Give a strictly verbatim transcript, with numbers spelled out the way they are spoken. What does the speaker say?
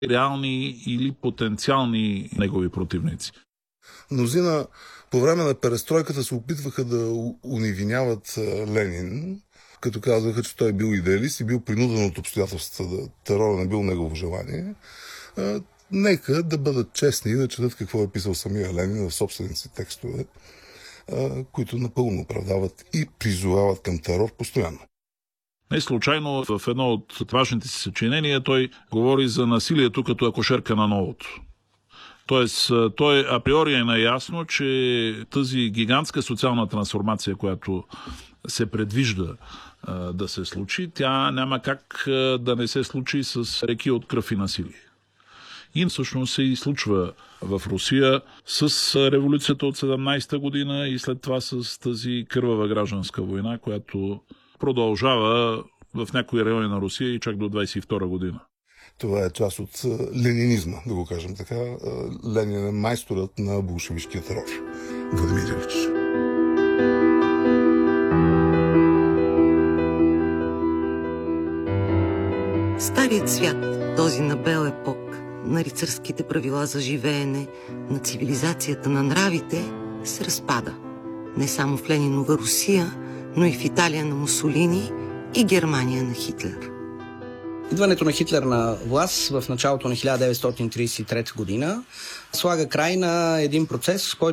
реални или потенциални негови противници. Мнозина по време на перестройката се опитваха да уневиняват Ленин, като казваха, че той бил идеалист и бил принуден от обстоятелствата, да терора не бил негово желание. А, нека да бъдат честни и да четат какво е писал самия Ленин в собствените си текстове, а, които напълно оправдават и призовават към терор постоянно. Не случайно в едно от важните си съчинения той говори за насилието като акушерка на новото. Тоест, той априори е наясно, че тази гигантска социална трансформация, която се предвижда а, да се случи, тя няма как а, да не се случи с реки от кръв и насилие. И всъщност се и случва в Русия с революцията от седемнадесета година и след това с тази кървава гражданска война, която продължава в някои райони на Русия и чак до двадесет и втора година. Това е част от ленинизма, да го кажем така. Ленин е майсторът на болшевишкия терор. Владимир Илич. Старият свят, този на бел епок, на рицарските правила за живеене, на цивилизацията на нравите, се разпада. Не само в Ленинова Русия, но и в Италия на Мусолини и Германия на Хитлер. Идването на Хитлер на власт в началото на хиляда деветстотин тридесет и трета година слага край на един процес, който